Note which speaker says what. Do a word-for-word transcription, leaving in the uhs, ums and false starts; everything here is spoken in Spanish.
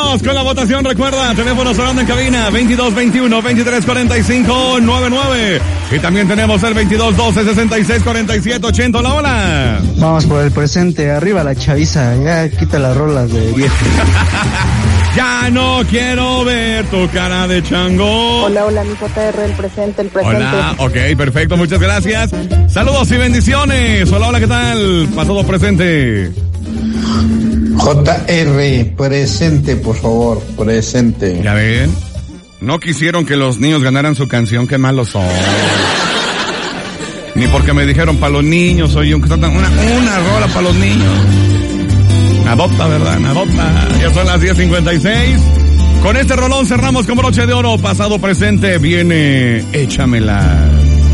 Speaker 1: Vamos con la votación. Recuerda, teléfono sonando en cabina veintidós veintiuno, veintitrés cuarenta y cinco, noventa y nueve. Y también tenemos el veintidós doce, sesenta y seis, cuarenta y siete, ochenta. La hora.
Speaker 2: Vamos por el presente. Arriba la chaviza. Ya quita las rolas de viejo.
Speaker 1: Ya no quiero ver tu cara de chango.
Speaker 3: Hola, hola, mi J R, el presente, el presente.
Speaker 1: Hola, ok, perfecto, muchas gracias. Saludos y bendiciones. Hola, hola, ¿qué tal? Pasado, presente.
Speaker 4: J R, presente, por favor, presente.
Speaker 1: Ya ven, no quisieron que los niños ganaran su canción, qué malos son. Ni porque me dijeron para los niños, oye, una, una rola para los niños. Adopta, ¿verdad? Adopta. Ya son las diez cincuenta y seis. Con este rolón cerramos con broche de oro. Pasado, presente, viene Échamela.